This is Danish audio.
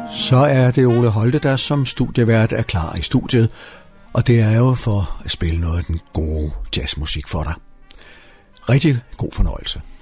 Så er det Ole Holte, der som studievært er klar i studiet, og det er jo for at spille noget af den gode jazzmusik for dig. Rigtig god fornøjelse.